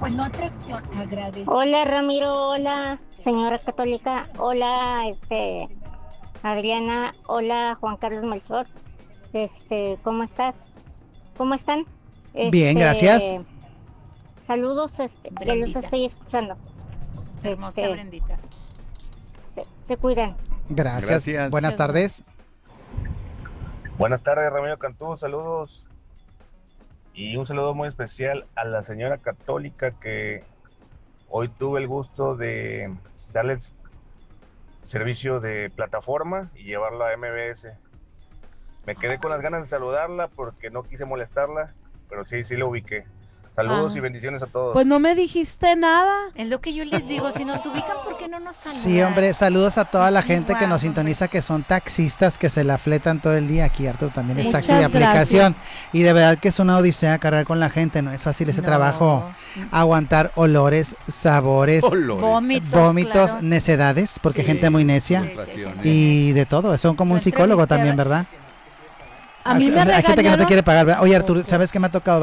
Hola Ramiro, hola señora católica, hola Adriana, hola Juan Carlos Melchor, ¿cómo estás? ¿Cómo están? Bien, gracias. Saludos, ya los estoy escuchando. Hermosa Brendita. Se cuidan. Gracias. Gracias. Buenas tardes. Buenas tardes, Ramiro Cantú, saludos. Y un saludo muy especial a la señora católica que hoy tuve el gusto de darles servicio de plataforma y llevarla a MBS. Me quedé con las ganas de saludarla porque no quise molestarla, pero sí la ubiqué. Saludos y bendiciones a todos. Pues no me dijiste nada. Es lo que yo les digo, si nos ubican, ¿por qué no nos saludan? Sí, hombre, saludos a toda la Sí, gente que guau, nos sintoniza, que son taxistas, que se la fletan todo el día. Aquí Arthur también Sí. es taxi de Muchas aplicación. gracias. Y de verdad que es una odisea cargar con la gente, no es fácil ese No. trabajo. Aguantar olores, sabores, vómitos, claro. necedades, porque Sí, gente muy necia. frustraciones. Y de todo, son como Yo un psicólogo entrevisté a- también, ¿verdad? A mí me Hay gente que no te regañaron. quiere pagar, ¿verdad? Oye Arthur, ¿sabes qué me ha tocado?